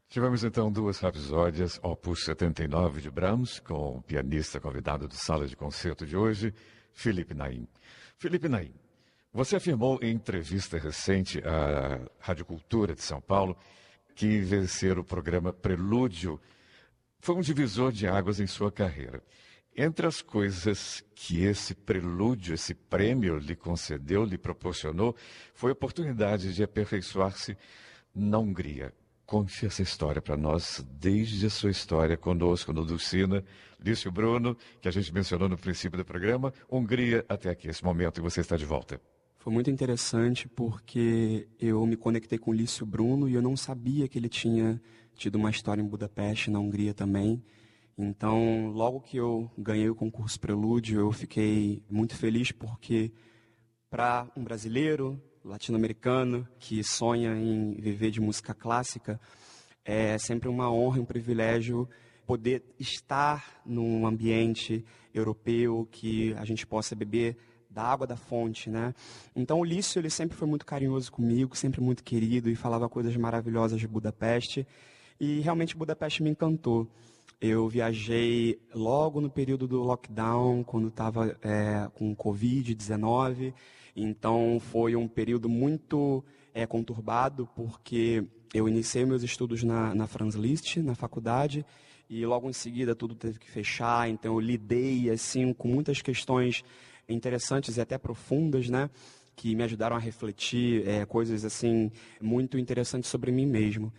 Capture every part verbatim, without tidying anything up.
Tivemos então duas rapsódias, Opus setenta e nove de Brahms, com o pianista convidado do Sala de Concerto de hoje, Felipe Naim. Felipe Naim, você afirmou em entrevista recente à Rádio Cultura de São Paulo que vencer o programa Prelúdio foi um divisor de águas em sua carreira. Entre as coisas que esse prelúdio, esse prêmio lhe concedeu, lhe proporcionou, foi a oportunidade de aperfeiçoar-se na Hungria. Conte essa história para nós, desde a sua história conosco no Dulcina, Lício Bruno, que a gente mencionou no princípio do programa, Hungria até aqui, esse momento, e você está de volta. Foi muito interessante porque eu me conectei com o Lício Bruno e eu não sabia que ele tinha tido uma história em Budapeste, na Hungria também. Então, logo que eu ganhei o concurso Prelúdio, eu fiquei muito feliz porque para um brasileiro, latino-americano, que sonha em viver de música clássica, é sempre uma honra e um privilégio poder estar num ambiente europeu que a gente possa beber da água da fonte, né? Então o Lício, ele sempre foi muito carinhoso comigo, sempre muito querido e falava coisas maravilhosas de Budapeste. E realmente Budapeste me encantou. Eu viajei logo no período do lockdown, quando estava é, com covid dezenove. Então foi um período muito é, conturbado, porque eu iniciei meus estudos na, na Franz Liszt, na faculdade, e logo em seguida tudo teve que fechar. Então eu lidei assim, com muitas questões interessantes e até profundas, né, que me ajudaram a refletir é, coisas assim muito interessantes sobre mim mesmo.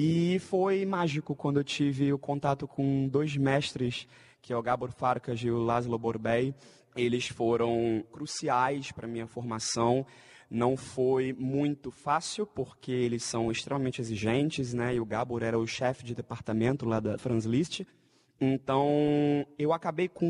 E foi mágico quando eu tive o contato com dois mestres, que é o Gábor Farkas e o László Borbély. Eles foram cruciais para a minha formação. Não foi muito fácil, porque eles são extremamente exigentes, né? E o Gábor era o chefe de departamento lá da Franz Liszt. Então, eu acabei com